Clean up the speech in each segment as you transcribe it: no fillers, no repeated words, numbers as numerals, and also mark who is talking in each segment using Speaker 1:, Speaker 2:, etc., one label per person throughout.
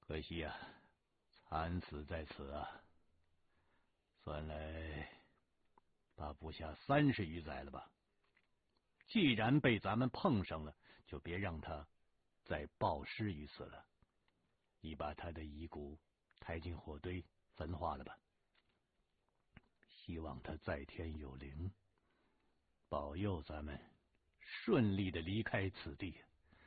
Speaker 1: 可惜啊，惨死在此啊！算来他不下30余载了吧？既然被咱们碰上了，就别让他再暴尸于此了。你把他的遗骨抬进火堆焚化了吧。希望他在天有灵，保佑咱们顺利的离开此地。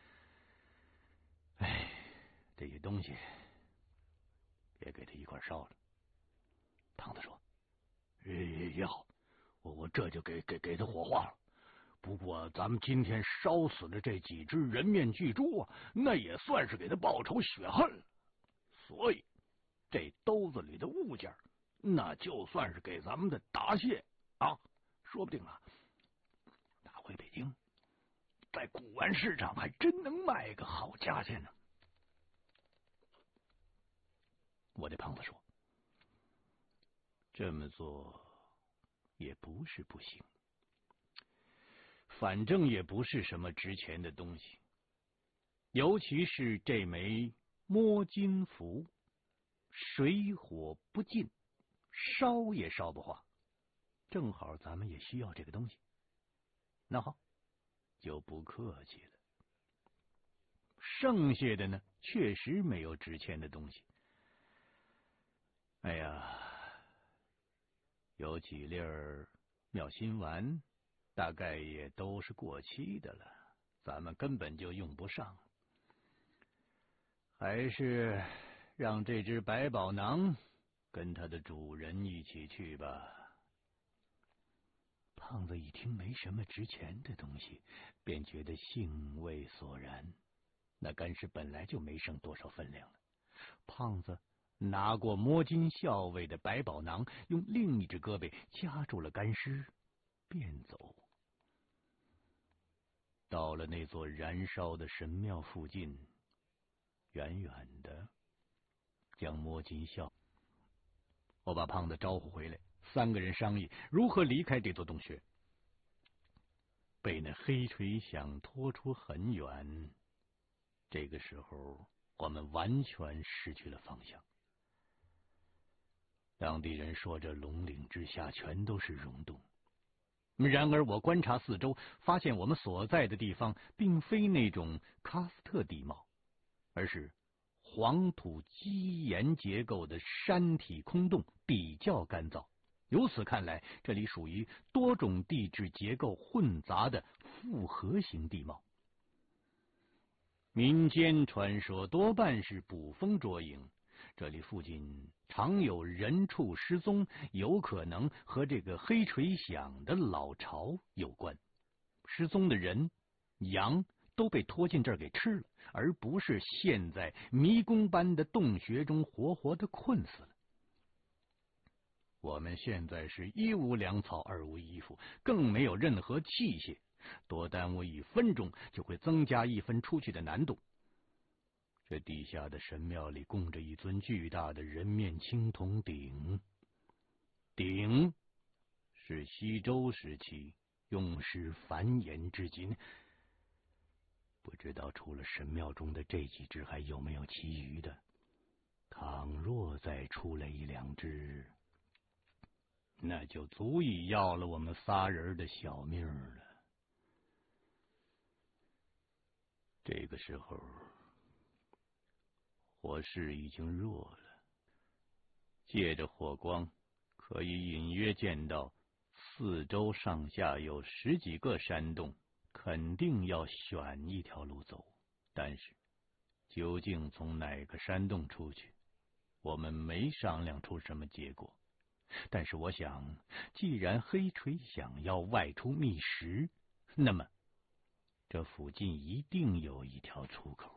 Speaker 1: 哎，这些东西别给他一块烧了。胖子说：“也好，我这就给他火化了。不过咱们今天烧死的这几只人面巨猪啊，那也算是给他报仇雪恨了。所以这兜子里的物件，那就算是给咱们的答谢啊！说不定啊，拿回北京，在古玩市场还真能卖个好价钱呢。”我对胖子说：“这么做也不是不行，反正也不是什么值钱的东西，尤其是这枚摸金符，水火不进，烧也烧不化，正好咱们也需要这个东西。那好，就不客气了。剩下的呢，确实没有值钱的东西。哎呀，有几粒妙心丸，大概也都是过期的了，咱们根本就用不上。还是让这只百宝囊跟它的主人一起去吧。”胖子一听没什么值钱的东西，便觉得兴味索然。那干尸本来就没剩多少分量了。胖子拿过摸金校尉的百宝囊，用另一只胳膊夹住了干尸，便走。到了那座燃烧的神庙附近，远远的将摸金校，我把胖子招呼回来，3个人商议如何离开这座洞穴。被那黑锤响拖出很远，这个时候我们完全失去了方向。当地人说这龙岭之下全都是溶洞，然而我观察四周，发现我们所在的地方并非那种喀斯特地貌，而是黄土基岩结构的山体空洞，比较干燥。由此看来，这里属于多种地质结构混杂的复合型地貌。民间传说多半是捕风捉影，这里附近常有人畜失踪，有可能和这个黑锤响的老巢有关。失踪的人、羊都被拖进这儿给吃了，而不是陷在迷宫般的洞穴中活活的困死了。我们现在是一无粮草，二无衣服，更没有任何器械，多耽误1分钟就会增加1分出去的难度。这地下的神庙里供着一尊巨大的人面青铜鼎，鼎是西周时期用时繁衍至今，不知道除了神庙中的这几只，还有没有其余的。倘若再出来1、2只，那就足以要了我们仨人的小命了。这个时候，火势已经弱了，借着火光，可以隐约见到四周上下有10几个山洞，肯定要选一条路走。但是，究竟从哪个山洞出去，我们没商量出什么结果。但是我想，既然黑锤想要外出觅食，那么这附近一定有一条出口。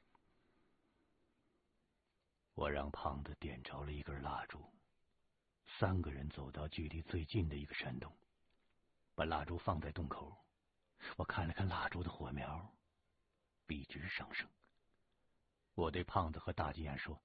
Speaker 1: 我让胖子点着了一根蜡烛，3个人走到距离最近的一个山洞，把蜡烛放在洞口。我看了看蜡烛的火苗，笔直上升。我对胖子和大金牙说：“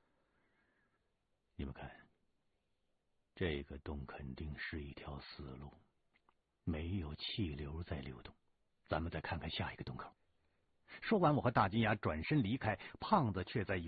Speaker 1: 你们看，这个洞肯定是一条死路，没有气流在流动。咱们再看看下一个洞口。”说完，我和大金牙转身离开，胖子却在